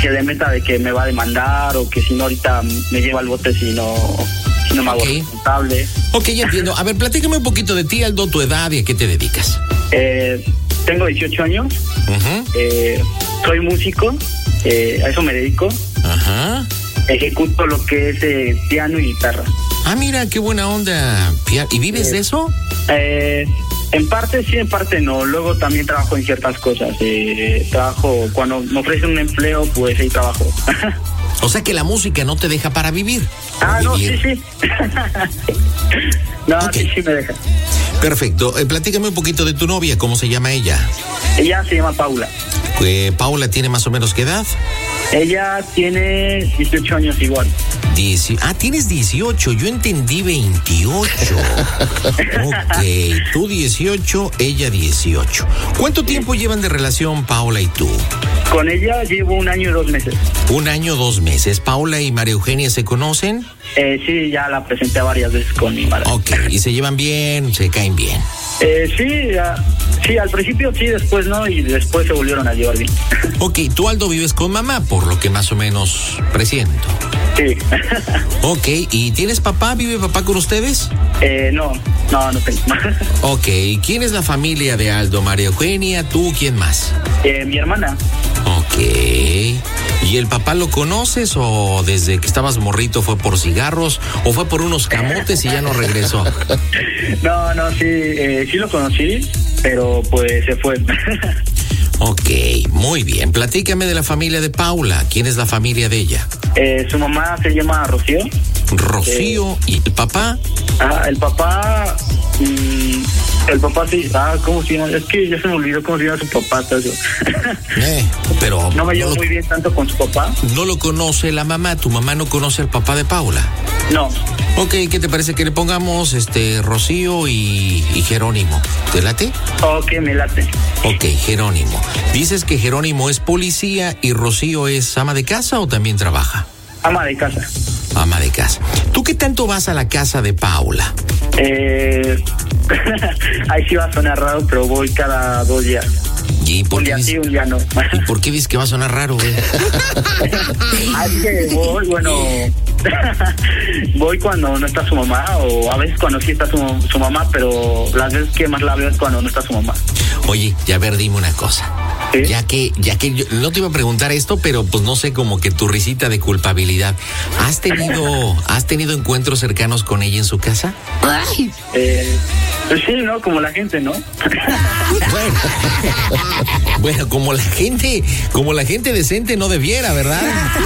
que de meta de que me va a demandar o que si no ahorita me lleva al bote si no me hago responsable. Ok, ya entiendo. A ver, platícame un poquito de ti, Aldo, tu edad y a qué te dedicas. Tengo 18 años. Soy músico, a eso me dedico. Ajá. Ejecuto lo que es piano y guitarra. Ah, mira, qué buena onda. ¿Y vives de eso? En parte sí, en parte no. Luego también trabajo en ciertas cosas. Trabajo, cuando me ofrecen un empleo, pues ahí trabajo. O sea que la música no te deja para vivir. No, sí. No, okay. Sí me deja. Perfecto. Platícame un poquito de tu novia. ¿Cómo se llama ella? Ella se llama Paula. ¿Paula tiene más o menos qué edad? Ella tiene 18 años igual. Tienes 18. Yo entendí 28. Ok. Tú 18, ella 18. ¿Cuánto tiempo llevan de relación Paula y tú? Con ella llevo 1 año y 2 meses. 1 año, 2 meses. ¿Paula y María Eugenia se conocen? Sí, ya la presenté varias veces con mi madre. Ok. ¿Y se llevan bien? ¿Se caen bien? Sí, al principio sí, después no, y después se volvieron a llevar bien. Ok, tú, Aldo, vives con mamá, por lo que más o menos presiento. Sí. Ok, ¿y tienes papá? ¿Vive papá con ustedes? No tengo. Ok, ¿quién es la familia de Aldo? ¿María Eugenia? ¿Tú? ¿Quién más? Mi hermana. Ok. ¿Y el papá lo conoces o desde que estabas morrito fue por cigarros o fue por unos camotes y ya no regresó? Sí lo conocí, pero pues se fue. Ok, muy bien. Platícame de la familia de Paula. ¿Quién es la familia de ella? Su mamá se llama Rocío. Rocío. ¿Y el papá? El papá sí. ¿Cómo se llama? Es que ya se me olvidó cómo se llama su papá. Pero no me llevo muy bien tanto con su papá. ¿No lo conoce la mamá? ¿Tu mamá no conoce al papá de Paula? No. Ok, ¿qué te parece que le pongamos Rocío y Jerónimo? ¿Te late? Ok, me late. Ok, Jerónimo. ¿Dices que Jerónimo es policía y Rocío es ama de casa o también trabaja? Ama de casa. Ama de casa. ¿Tú qué tanto vas a la casa de Paula? Ahí sí va a sonar raro, pero voy cada 2 días. Un día sí, un día no. ¿Y por qué dices que va a sonar raro, güey? Es que voy cuando no está su mamá, o a veces cuando sí está su mamá, pero las veces que más la veo es cuando no está su mamá. Oye, ya ver, dime una cosa. ¿Sí? Ya que yo no te iba a preguntar esto, pero pues no sé, como que tu risita de culpabilidad. ¿Has tenido encuentros cercanos con ella en su casa? Pues sí, ¿no? Como la gente, ¿no? Bueno, como la gente decente no debiera, ¿verdad?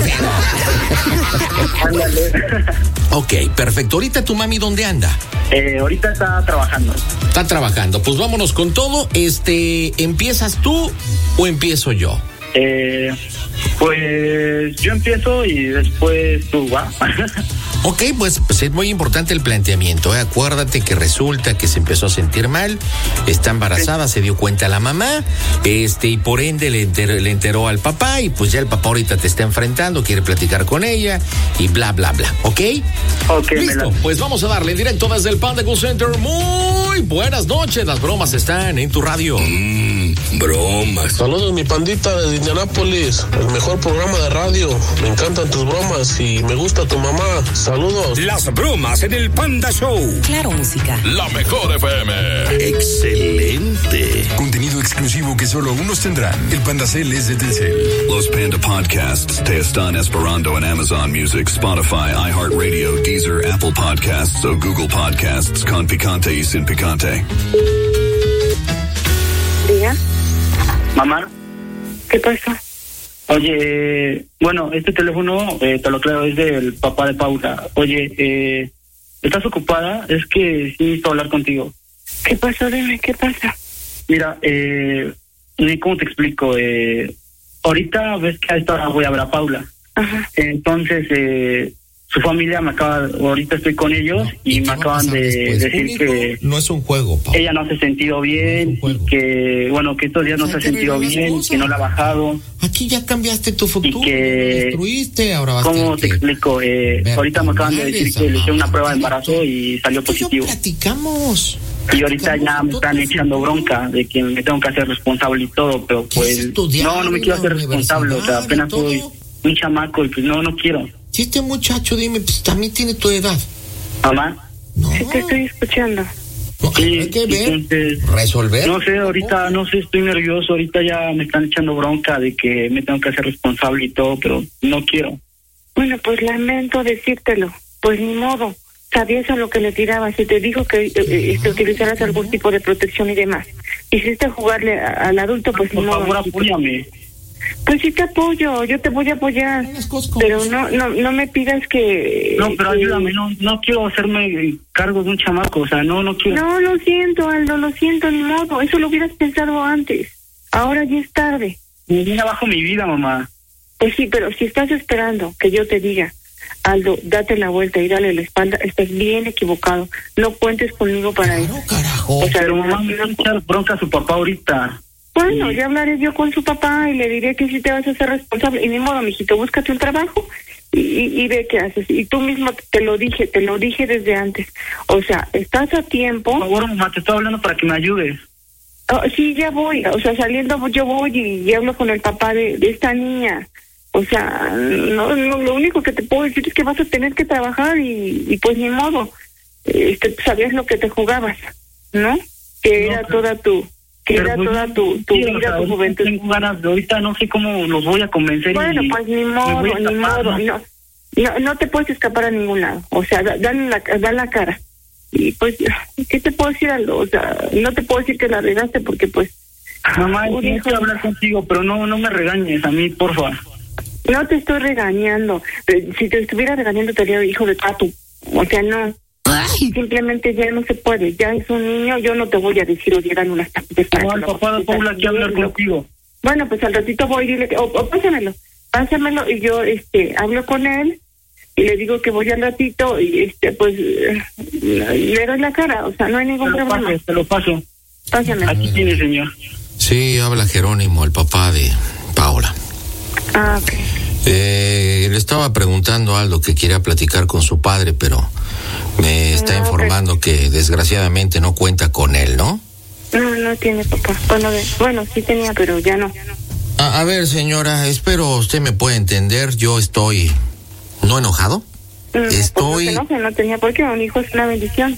Ándale. Ok, perfecto. ¿Ahorita tu mami dónde anda? Ahorita está trabajando. Está trabajando. Pues vámonos con todo. ¿Empiezas tú o empiezo yo? Pues yo empiezo y después tú, ¿va? Ok, pues es muy importante el planteamiento, ¿eh? Acuérdate que resulta que se empezó a sentir mal, está embarazada, se dio cuenta la mamá, y por ende le enteró al papá, y pues ya el papá ahorita te está enfrentando, quiere platicar con ella, y bla, bla, bla, ¿ok? Ok. Listo, pues vamos a darle directo desde el Panda Cool Center. Muy buenas noches, las bromas están en tu radio. Bromas. Saludos, mi pandita de Indianápolis, el mejor programa de radio, me encantan tus bromas y me gusta tu mamá. Saludos. Las bromas en el Panda Show. Claro, música. La mejor FM. Excelente. Contenido exclusivo que solo unos tendrán. El Panda Cel es de Telcel. Los Panda Podcasts te están esperando en Amazon Music, Spotify, iHeartRadio, Deezer, Apple Podcasts o Google Podcasts con picante y sin picante. Diga. Mamá. ¿Qué pasa? Oye, bueno, este teléfono, te lo aclaro, es del papá de Paula. Oye, ¿estás ocupada? Es que sí necesito hablar contigo. ¿Qué pasó? Dime, ¿qué pasa? Mira, ¿cómo te explico? Ahorita ves que a esta hora voy a ver a Paula. Ajá. Entonces, su familia ahorita estoy con ellos y me acaban de decir que no es un juego, Paula. Ella no se ha sentido bien, que estos días no se ha sentido bien, que no la ha bajado. Aquí ya cambiaste tu futuro, y que destruiste, ahora vas a ¿cómo te explico? Ahorita me acaban de decir que le hice una prueba de embarazo y salió positivo. Platicamos. Y ahorita ya me están echando bronca de que me tengo que hacer responsable y todo, pero pues no me quiero hacer responsable, o sea, apenas voy un chamaco y pues no quiero. Si este muchacho, dime, pues también tiene tu edad. Mamá. No. Sí, te estoy escuchando. No, Sí, hay que ver, entonces, resolver. no sé, ahorita, estoy nervioso, ahorita ya me están echando bronca de que me tengo que hacer responsable y todo, pero no quiero. Bueno, pues lamento decírtelo. Pues ni modo. Sabías a lo que le tirabas y te dijo que utilizaras algún tipo de protección y demás. Hiciste jugarle al adulto, pues Por ni modo. favor, apóyame. Pues sí te apoyo, yo te voy a apoyar. Pero no me pidas que... No, pero ayúdame, no quiero hacerme cargo de un chamaco, o sea, no quiero. No, lo siento, Aldo, lo siento, ni modo. Eso lo hubieras pensado antes. Ahora ya es tarde. Me viene abajo mi vida, mamá. Pues sí, pero si estás esperando que yo te diga, Aldo, date la vuelta y dale la espalda, estás bien equivocado. No cuentes conmigo para eso. Carajo. O sea, Pero mamá, me va a echar bronca a su papá ahorita. Bueno, ya hablaré yo con su papá y le diré que sí te vas a hacer responsable. Y ni modo, mijito, búscate un trabajo y ve qué haces. Y tú mismo te lo dije desde antes. O sea, estás a tiempo. Por favor, mamá, te estoy hablando para que me ayudes. Oh, sí, ya voy. O sea, saliendo yo voy y hablo con el papá de esta niña. O sea, no, lo único que te puedo decir es que vas a tener que trabajar y pues ni modo. Sabías lo que te jugabas, ¿no? Que era toda tu... Que era pues, toda tu vida, tu juventud. Tengo ganas de ahorita, no sé cómo los voy a convencer. Bueno, pues ni modo. No te puedes escapar a ningún lado. O sea, da la cara. Y pues, ¿qué te puedo decir, Aldo? O sea, no te puedo decir que la regaste porque pues... Mamá, quiero hablar contigo, pero no me regañes a mí, porfa. No te estoy regañando. Si te estuviera regañando, te haría hijo de tatu. O sea, no. Simplemente ya no se puede. Ya es un niño. Yo no te voy a decir o llegan unas tapitas para No, el papá de Paula quiere hablar contigo. Bueno, pues al ratito voy y dile que... O pásamelo y yo hablo con él y le digo que voy al ratito y pues le doy la cara. O sea, no hay ningún problema. Te lo paso. Pásamelo. Aquí tiene, señor. Sí, habla Jerónimo, el papá de Paula. Ah, ok. Le estaba preguntando a Aldo que quería platicar con su padre, pero me está informando que desgraciadamente no cuenta con él, ¿no? No tiene papá. Bueno, sí tenía, pero ya no. A ver, señora, espero usted me pueda entender. Yo estoy no enojado. Estoy... Pues no tenía por qué. Un hijo es una bendición.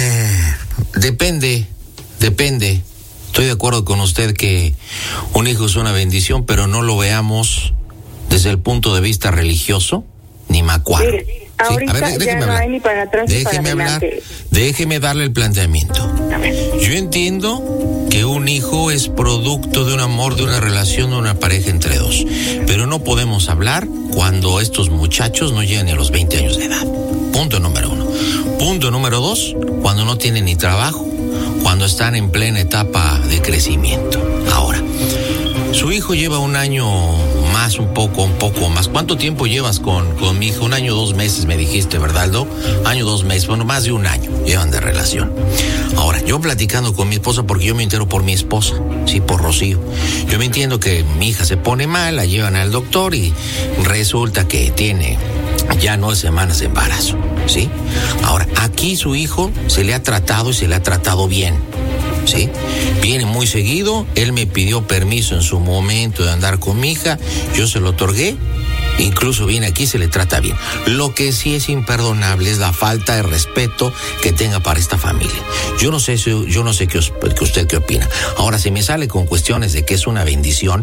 Depende. Estoy de acuerdo con usted que un hijo es una bendición, pero no lo veamos desde el punto de vista religioso ni macuaro. Mire, ahorita a ver, déjeme ya hablar. No hay ni para atrás ni para adelante. Déjeme darle el planteamiento. A ver. Yo entiendo que un hijo es producto de un amor, de una relación, de una pareja entre dos, pero no podemos hablar cuando estos muchachos no llegan ni a los 20 años de edad. Punto número 1. Punto número 2, cuando no tienen ni trabajo, cuando están en plena etapa de crecimiento. Ahora, su hijo lleva un año más, un poco más. ¿Cuánto tiempo llevas con mi hijo? 1 año, 2 meses me dijiste, ¿verdad, Aldo? 1 año, 2 meses, bueno, más de 1 año llevan de relación. Ahora, yo platicando con mi esposa, porque yo me entero por mi esposa, sí, por Rocío. Yo me entiendo que mi hija se pone mal, la llevan al doctor y resulta que tiene ya 9 semanas de embarazo, ¿sí? Ahora, aquí su hijo se le ha tratado y se le ha tratado bien, ¿sí? Viene muy seguido, él me pidió permiso en su momento de andar con mi hija, yo se lo otorgué, incluso viene aquí y se le trata bien. Lo que sí es imperdonable es la falta de respeto que tenga para esta familia. Yo no sé que usted qué opina. Ahora, si me sale con cuestiones de que es una bendición,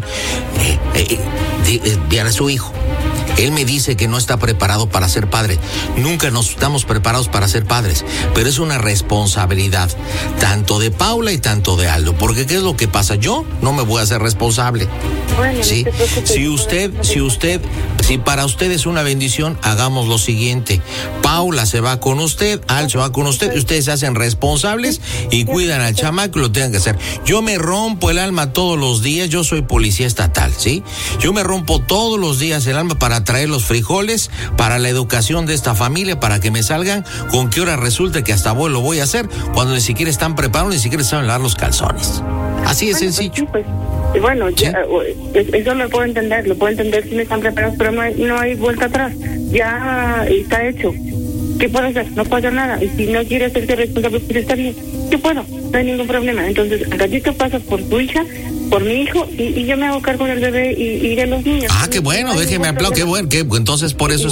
a su hijo. Él me dice que no está preparado para ser padre. Nunca nos estamos preparados para ser padres, pero es una responsabilidad tanto de Paula y tanto de Aldo, porque ¿qué es lo que pasa? Yo no me voy a hacer responsable. Bueno, ¿sí? no te preocupes. Si para usted es una bendición, hagamos lo siguiente. Paula se va con usted, Aldo se va con usted, y ustedes se hacen responsables y cuidan al chamaco y lo tengan que hacer. Yo me rompo el alma todos los días, yo soy policía estatal, ¿sí? Yo me rompo todos los días el alma para traer los frijoles, para la educación de esta familia, para que me salgan con qué hora resulta que hasta lo voy a hacer, cuando ni siquiera están preparados, ni siquiera saben lavar los calzones. Así de sencillo. Bueno, ya, eso lo puedo entender si no están preparados, pero no hay vuelta atrás, ya está hecho. ¿Qué puedo hacer? No puedo hacer nada, y si no quiere hacerse responsable, pues está bien, yo puedo, no hay ningún problema. Entonces, al ratito pasas por tu hija, por mi hijo y yo me hago cargo del bebé y de los niños. Qué bueno, déjeme aplaudir, qué bueno, que entonces por eso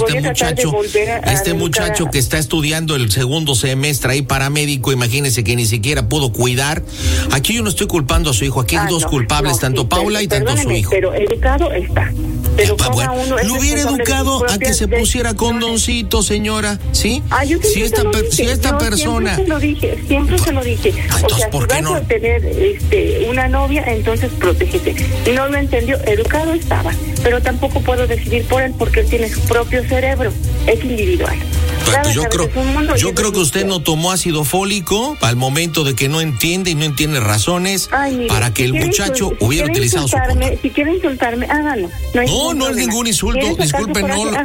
este muchacho que está estudiando el segundo semestre ahí paramédico, imagínese que ni siquiera pudo cuidar. Aquí yo no estoy culpando a su hijo, aquí hay dos culpables, tanto Paula y tanto su hijo. Pero educado está. Pero lo hubiera educado a que se pusiera condoncito, señora, ¿sí? Si esta persona... Siempre se lo dije. Entonces, o sea, ¿por qué no? Si vas a tener una novia, entonces protégete. Y no lo entendió, educado estaba. Pero tampoco puedo decidir por él porque él tiene su propio cerebro. Es individual. Pues yo creo que usted no tomó ácido fólico al momento de que no entiende y no entiende razones para que el muchacho hubiera utilizado su control. Si quiere insultarme, hágalo. No es ningún insulto, disculpe,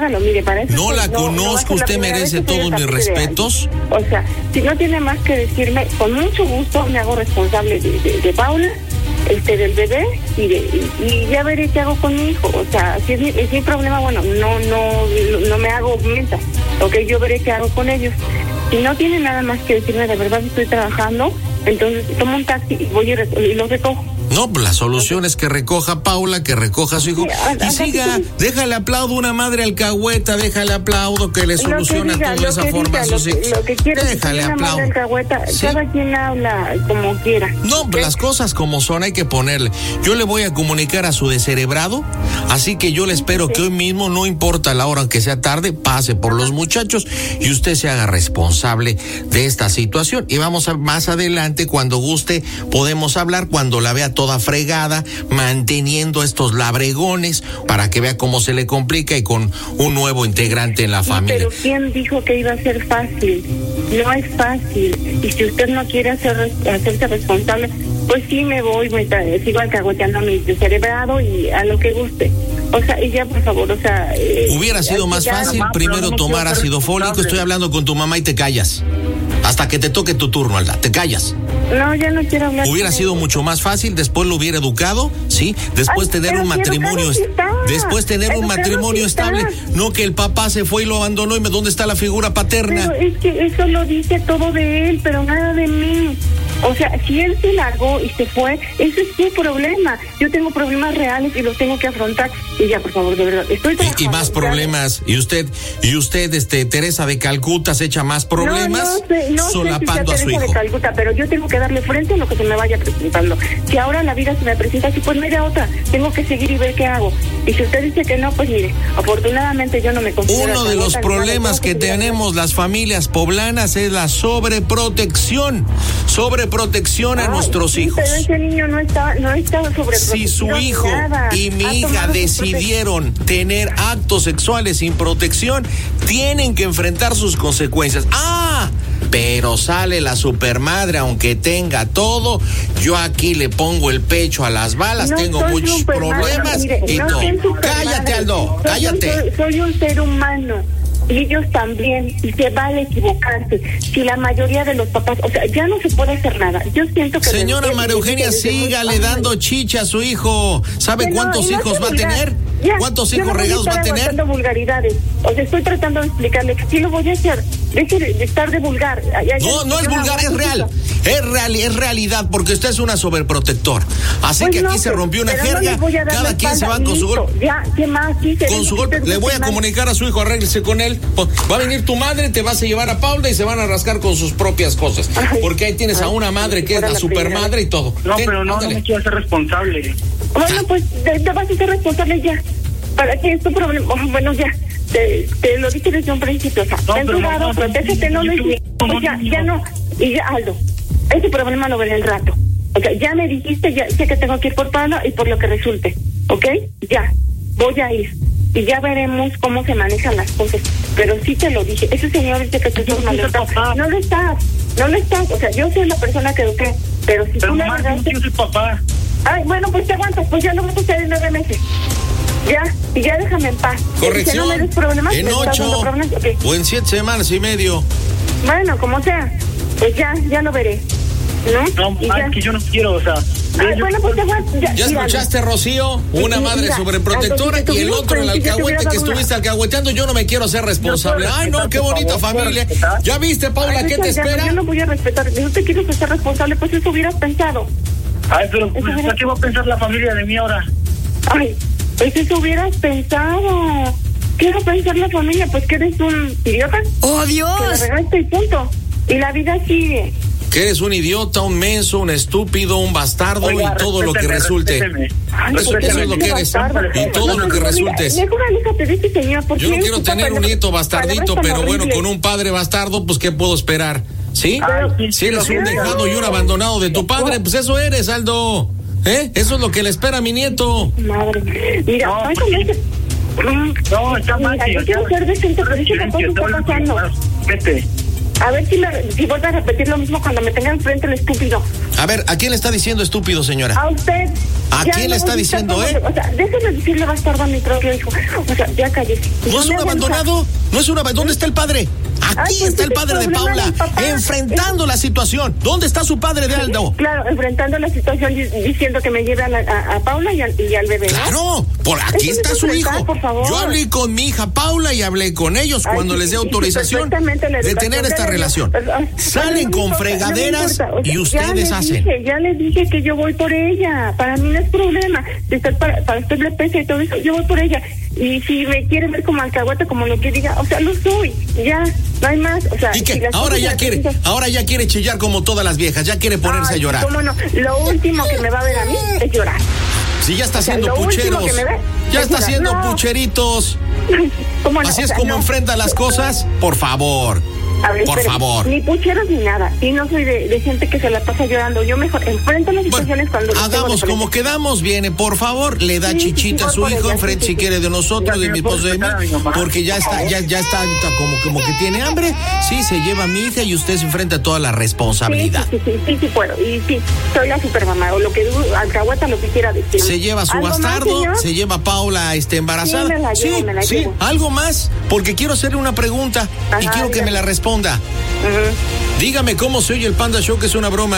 no la conozco, usted merece todos mis respetos. O sea, si no tiene más que decirme, con mucho gusto me hago responsable de Paula, del bebé y ya veré qué hago con mi hijo. O sea, si es mi problema, bueno, no me hago menta. Yo veré qué hago con ellos. Si no tiene nada más que decirme, de verdad estoy trabajando, entonces tomo un taxi y voy y los recojo. No, la solución es que recoja Paula, que recoja a su hijo y siga, déjale aplaudo una madre alcahueta, déjale aplaudo que le soluciona de esa forma a sus hijos. Déjale aplaudo. Cada quien habla como quiera. No, las cosas como son hay que ponerle. Yo le voy a comunicar a su descerebrado, así que yo le espero que hoy mismo, no importa la hora aunque sea tarde, pase por los muchachos y usted se haga responsable de esta situación. Y vamos a más adelante, cuando guste, podemos hablar, cuando la vea toda fregada, manteniendo estos labregones para que vea cómo se le complica y con un nuevo integrante en la familia. Pero ¿quién dijo que iba a ser fácil? No es fácil. Y si usted no quiere hacerse responsable, pues sí me voy, sigo alcahueteando a mi descerebrado y a lo que guste. O sea, y ya, por favor, o sea... Hubiera sido más fácil primero tomar ácido fólico. Estoy hablando con tu mamá y te callas. Hasta que te toque tu turno, Alda, te callas. No, ya no quiero hablar. Hubiera sido mucho más fácil, después lo hubiera educado, ¿sí? Después tener un matrimonio, estable. No que el papá se fue y lo abandonó y ¿dónde está la figura paterna? Pero es que eso lo dice todo de él, pero nada de mí. O sea, si él se largó y se fue, ese es su problema. Yo tengo problemas reales y los tengo que afrontar. Y ya, por favor, de verdad, estoy trabajando. Y más problemas. Y usted, Teresa de Calcuta, se echa más problemas solapando a su hijo. De Calcuta, pero yo tengo que darle frente a lo que se me vaya presentando. Si ahora la vida se me presenta así, pues no hay de otra. Tengo que seguir y ver qué hago. Y si usted dice que no, pues mire, afortunadamente yo no me considero... Uno de los problemas que tenemos las familias poblanas es la sobreprotección a nuestros hijos. Pero ese niño no está sobreprotegido. Si su hijo y mi hija decidieron tener actos sexuales sin protección, tienen que enfrentar sus consecuencias. Pero sale la supermadre, aunque tenga todo, yo aquí le pongo el pecho a las balas, tengo muchos problemas y todo. Cállate, Aldo, cállate. Soy un ser humano. Y ellos también, y se vale equivocarse. Si la mayoría de los papás, o sea, ya no se puede hacer nada. Yo siento que... Señora María Eugenia, sígale dando chicha a su hijo. ¿Sabe cuántos hijos va a tener? ¿Cuántos hijos regados va a tener? Vulgaridades. O sea, estoy tratando de explicarle que sí lo voy a hacer. Deje de estar de vulgar. No es vulgar, es real. Es realidad, porque usted es una sobreprotector. Así que aquí se rompió una jerga. Cada quien se va con su golpe. Ya, ¿qué más? Con su golpe. Le voy a comunicar a su hijo, arréglese con él. Va a venir tu madre, te vas a llevar a Paula y se van a rascar con sus propias cosas. Porque ahí tienes a una madre que es la supermadre y todo. No, pero no me quiero hacer responsable. Bueno, pues te vas a hacer responsable ya. ¿Para qué es tu problema? Bueno, ya. Te lo dije desde un principio. O sea, ten cuidado, protégete, no lo hiciste. Ya no. Y ya, Aldo, ese problema lo veré el rato. O sea, ya me dijiste, ya sé que tengo que ir por Paula y por lo que resulte. ¿Ok? Ya. Voy a ir. Y ya veremos cómo se manejan las cosas. Pero sí te lo dije. Ese señor dice que tú estás mal. No lo estás. O sea, yo soy la persona que eduqué. Pero si tú la verdad... Yo soy papá. Ay, bueno, pues te aguantas. Pues ya lo vas a hacer en 9 meses. Ya, y ya déjame en paz. Corrección. No me des problemas, en 8 okay. O en 7 semanas y medio. Bueno, como sea. Pues ya lo veré. No, es que yo no quiero, o sea... bueno, pues ¿Ya escuchaste, Rocío? Una madre sobreprotectora y el otro el alcahuete que estuviste alcahueteando. Yo no me quiero ser responsable. Ay, no, qué bonita familia. ¿Ya viste, Paula, qué te espera? Yo no voy a respetar. Si no te quieres ser responsable, pues eso hubieras pensado. Ay, pero ¿qué va a pensar la familia de mí ahora? Ay, pues eso hubieras pensado. ¿Qué va a pensar la familia? Pues que eres un idiota. ¡Oh, Dios! Que la regaste y punto. Y la vida sigue. Que eres un idiota, un menso, un estúpido, un bastardo. Oiga, y todo lo que resulte. Ay, Eso es lo que eres. Y todo lo que resultes. Mejor aléjate de este señor. Yo no quiero tener un nieto bastardito, pero bueno, con un padre bastardo, pues ¿qué puedo esperar? ¿Sí? Si eres un dejado y un abandonado de tu padre, pues eso eres, Aldo. Eso es lo que le espera a mi nieto. Madre. Mira, no, está mal. Yo quiero ser decente, pero eso tampoco está pasando. Vete. A ver si vuelve a repetir lo mismo cuando me tenga enfrente el estúpido. A ver, ¿a quién le está diciendo estúpido, señora? A usted. ¿A quién le está diciendo, O sea, déjeme decirle bastardo a mi propio hijo. O sea, ya cállese. ¿No es un abandonado? ¿No es un abandonado? ¿Dónde está el padre? Aquí pues está el padre de Paula, enfrentando la situación. ¿Dónde está su padre de Aldo? Claro, enfrentando la situación diciendo que me lleve a Paula y al bebé, ¿no? Claro, por aquí está su hijo. Por favor. Yo hablé con mi hija Paula y hablé con ellos cuando les dé autorización de tener esta relación. Salen con fregaderas y ustedes hacen. Ya les dije que yo voy por ella. Para mí no es problema. Para usted le pesa y todo eso, yo voy por ella. Y si me quiere ver como alcahueta, como lo que diga, o sea, lo soy. Ya, no hay más. O sea, ¿y qué? Ahora ya quiere chillar como todas las viejas, ya quiere ponerse a llorar. ¿Cómo no? Lo último que me va a ver a mí es llorar. Si ya está haciendo pucheros, ya está haciendo pucheritos. ¿Cómo no? Así es como enfrenta las cosas. Por favor. A ver, por favor. Ni pucheros ni nada. Y no soy de gente que se la pasa llorando. Yo mejor enfrento las situaciones cuando... Hagamos como quedamos, viene, por favor, le da chichita a su hijo, enfrente si quiere de nosotros, de mi esposo, de mí, porque ya está como que tiene hambre. Sí, se lleva a mi hija y usted se enfrenta a toda la responsabilidad. Sí puedo. Y sí, soy la supermamá, o lo que alcahueta, lo que quiera decir. Se lleva a su bastardo, se lleva a Paula embarazada. Sí, me la llevo. Algo más, porque quiero hacerle una pregunta y quiero que me la responda. Dígame cómo se oye el Panda Show, que es una broma.